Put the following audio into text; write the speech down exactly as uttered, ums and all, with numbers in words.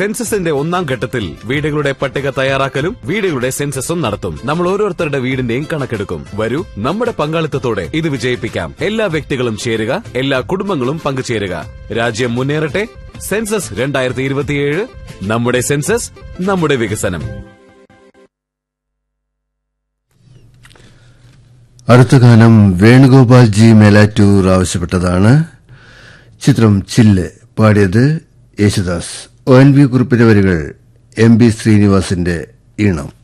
സെൻസസിന്റെ ഒന്നാം ഘട്ടത്തിൽ വീടുകളുടെ പട്ടിക തയ്യാറാക്കലും വീടുകളുടെ സെൻസസും നടത്തും. നമ്മൾ ഓരോരുത്തരുടെ വീടിന്റെയും കണക്കെടുക്കും. വരൂ, നമ്മുടെ പങ്കാളിത്തത്തോടെ ഇത് വിജയിപ്പിക്കാം. എല്ലാ വ്യക്തികളും ചേരുക, എല്ലാ കുടുംബങ്ങളും പങ്കുചേരുക. രാജ്യം മുന്നേറട്ടെ. സെൻസസ് രണ്ടായിരത്തി ഇരുപത്തിയേഴ്. നമ്മുടെ സെൻസസ്, നമ്മുടെ വികസനം. അടുത്ത ഗാനം വേണുഗോപാൽ ജി മേലാറ്റൂർ ആവശ്യപ്പെട്ടതാണ്. ചിത്രം ചില്ല്. പാടിയത് യേശുദാസ്. ഒ എൻ വി കുറിപ്പിന്റെ വരികൾ എം ബി ശ്രീനിവാസിന്റെ ഈണം.